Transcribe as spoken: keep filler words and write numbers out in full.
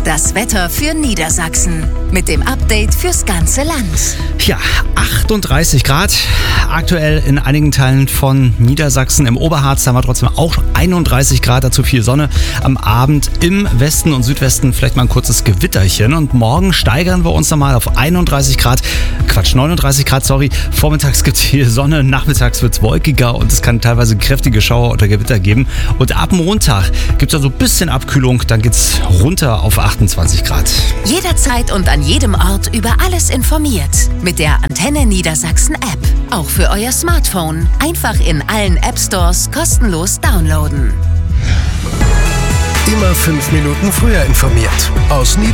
Das Wetter für Niedersachsen mit dem Update fürs ganze Land. Ja, achtunddreißig Grad aktuell in einigen Teilen von Niedersachsen. Im Oberharz haben wir trotzdem auch einunddreißig Grad, dazu viel Sonne. Am Abend im Westen und Südwesten vielleicht mal ein kurzes Gewitterchen. Und morgen steigern wir uns nochmal auf einunddreißig Grad. Quatsch, neununddreißig Grad, sorry. Vormittags gibt es hier Sonne, nachmittags wird es wolkiger und es kann teilweise kräftige Schauer oder Gewitter geben. Und ab Montag gibt es also ein bisschen Abkühlung, dann geht es runter auf achtundzwanzig Grad. Jederzeit und an jedem Ort über alles informiert. Mit der Antenne Niedersachsen App. Auch für euer Smartphone. Einfach in allen App Stores kostenlos downloaden. Immer fünf Minuten früher informiert. Aus Niedersachsen.